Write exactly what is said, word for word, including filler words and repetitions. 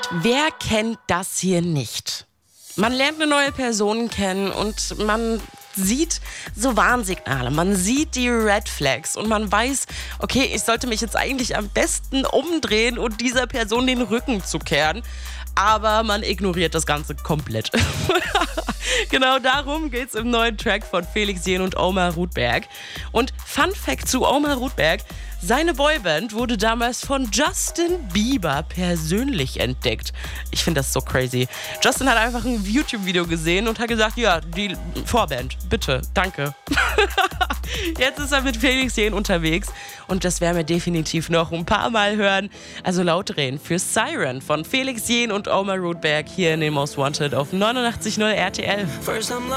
Wer kennt das hier nicht? Man lernt eine neue Person kennen und man sieht so Warnsignale, man sieht die Red Flags und man weiß, okay, ich sollte mich jetzt eigentlich am besten umdrehen und dieser Person den Rücken zukehren. Aber man ignoriert das Ganze komplett. Genau darum geht's im neuen Track von Felix Jähn und Omar Rudberg. Und Fun Fact zu Omar Rudberg: Seine Boyband wurde damals von Justin Bieber persönlich entdeckt. Ich finde das so crazy. Justin hat einfach ein YouTube-Video gesehen und hat gesagt, ja, die Vorband, bitte, danke. Jetzt ist er mit Felix Jähn unterwegs und das werden wir definitiv noch ein paar Mal hören. Also laut drehen für Siren von Felix Jähn und Omar Rudberg hier in den Most Wanted auf neunundachtzig Komma null R T L.